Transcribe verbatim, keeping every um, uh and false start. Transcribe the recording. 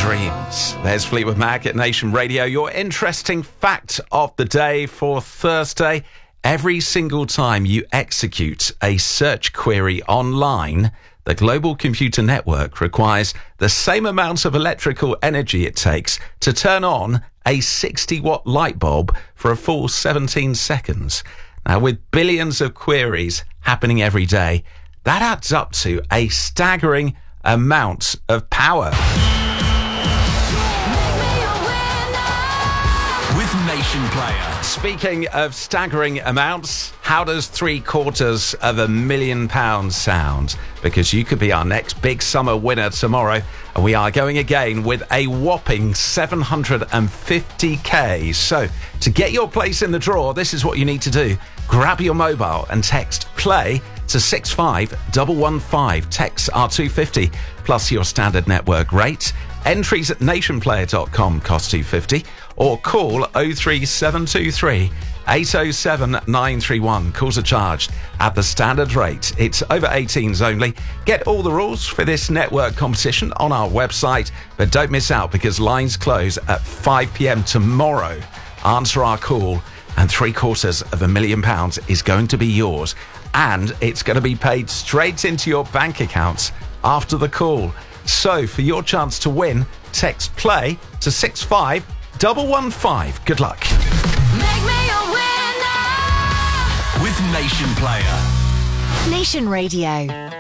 dreams. There's Fleetwood Mac at Nation Radio. Your interesting fact of the day for Thursday. Every single time you execute a search query online, the global computer network requires the same amount of electrical energy it takes to turn on a sixty watt light bulb for a full seventeen seconds. Now, with billions of queries happening every day, that adds up to a staggering amount of power. With Nation Player. Speaking of staggering amounts, how does three quarters of a million pounds sound? Because you could be our next big summer winner tomorrow. And we are going again with a whopping seven hundred fifty k. So to get your place in the draw, this is what you need to do. Grab your mobile and text play to six five one one five. Texts are two pounds fifty plus your standard network rate. Entries at nation player dot com cost two pounds fifty, or call oh three seven two three eight oh seven nine three one. Calls are charged at the standard rate. It's over eighteens only. Get all the rules for this network competition on our website, but don't miss out because lines close at five p.m. tomorrow. Answer our call and three quarters of a million pounds is going to be yours, and it's going to be paid straight into your bank accounts after the call. So for your chance to win, text play to six five one one five. Good luck. Make me a winner with Nation Player. Nation Radio.